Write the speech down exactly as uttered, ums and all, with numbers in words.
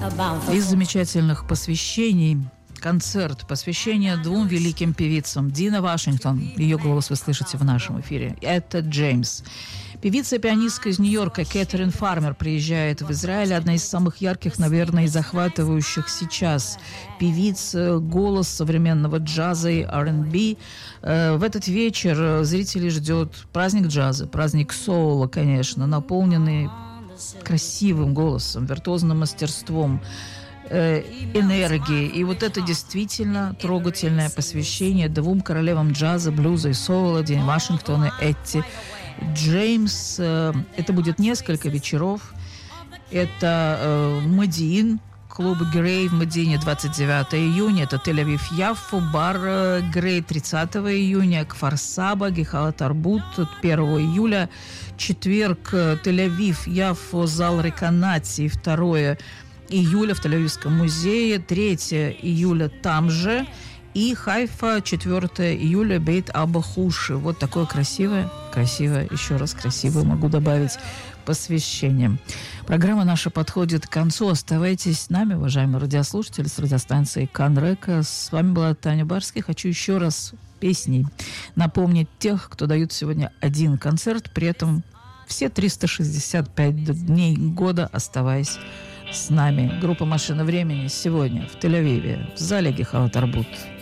Из замечательных посвящений концерт, посвящение двум великим певицам. Дина Вашингтон, ее голос вы слышите в нашем эфире. Это Джеймс. Певица и пианистка из Нью-Йорка Кэтрин Фармер приезжает в Израиль. Одна из самых ярких, наверное, и захватывающих сейчас певиц, голос современного джаза и ар энд би. В этот вечер зрителей ждет праздник джаза, праздник соула, конечно, наполненный красивым голосом, виртуозным мастерством, энергии. И вот это действительно трогательное посвящение двум королевам джаза, блюза и соула, Дине Вашингтон и Этти Джеймс. Это будет несколько вечеров. Это э, Модиин, клуб Грей в Модине двадцать девятого июня. Это Тель-Авив Яффу, бар э, Грей тридцатого июня. Кфар-Саба, Гехала Тарбут первого июля. Четверг Тель-Авив Яффу, зал Реканати второго июля в Тель-Авивском музее, третьего июля там же, и Хайфа четвёртого июля Бейт Аба Хуши. Вот такое красивое, красивое, еще раз красивое, могу добавить, посвящение. Программа наша подходит к концу. Оставайтесь с нами, уважаемые радиослушатели, с радиостанцией Канрека. С вами была Таня Барский. Хочу еще раз песней напомнить тех, кто дают сегодня один концерт, при этом все триста шестьдесят пять дней года оставаясь с нами. Группа «Машина времени» сегодня в Тель-Авиве в зале Гехала Тарбут.